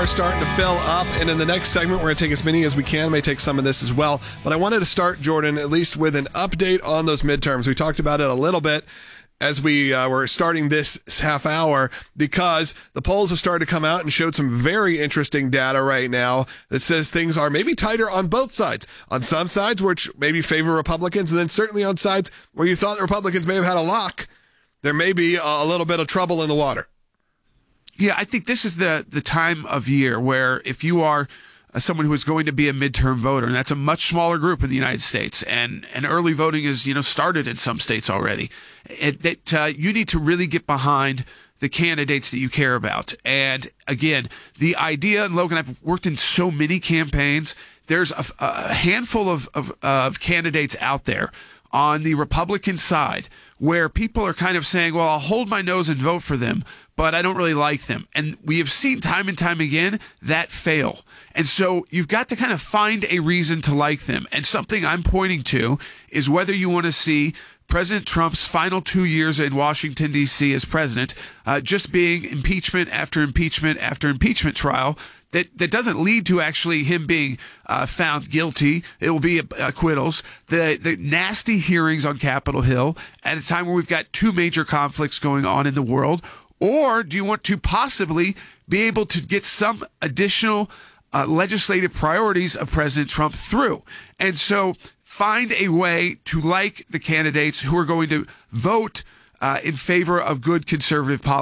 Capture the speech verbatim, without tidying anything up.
are starting to fill up, and in the next segment, we're going to take as many as we can. May take some of this as well. But I wanted to start, Jordan, at least with an update on those midterms. We talked about it a little bit as we uh, were starting this half hour, because the polls have started to come out and showed some very interesting data right now that says things are maybe tighter on both sides. On some sides, which maybe favor Republicans, and then certainly on sides where you thought the Republicans may have had a lock, there may be a little bit of trouble in the water. Yeah, I think this is the, the time of year where if you are uh, someone who is going to be a midterm voter, and that's a much smaller group in the United States, and, and early voting is, you know, started in some states already, it, that uh, you need to really get behind the candidates that you care about. And again, the idea, and Logan, I've worked in so many campaigns, there's a, a handful of, of, of candidates out there on the Republican side where people are kind of saying, well, I'll hold my nose and vote for them, but I don't really like them. And we have seen time and time again that fail. And so you've got to kind of find a reason to like them. And something I'm pointing to is whether you want to see President Trump's final two years in Washington, D C as president, uh, just being impeachment after impeachment after impeachment trial that, that doesn't lead to actually him being uh, found guilty. It will be acquittals. The, the nasty hearings on Capitol Hill at a time where we've got two major conflicts going on in the world. Or do you want to possibly be able to get some additional uh, legislative priorities of President Trump through? And so find a way to like the candidates who are going to vote uh, in favor of good conservative policy.